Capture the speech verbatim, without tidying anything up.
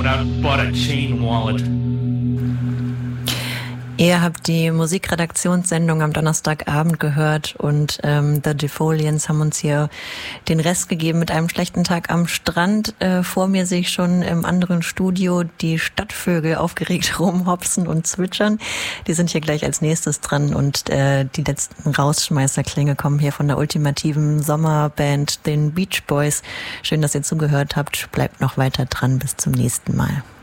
without but a chain wallet. Ihr habt die Musikredaktionssendung am Donnerstagabend gehört und ähm, The Defoliants haben uns hier den Rest gegeben mit einem schlechten Tag am Strand. Äh, vor mir sehe ich schon im anderen Studio die Stadtvögel aufgeregt rumhopsen und zwitschern. Die sind hier gleich als nächstes dran und äh, die letzten Rausschmeißerklinge kommen hier von der ultimativen Sommerband, den Beach Boys. Schön, dass ihr zugehört habt. Bleibt noch weiter dran. Bis zum nächsten Mal.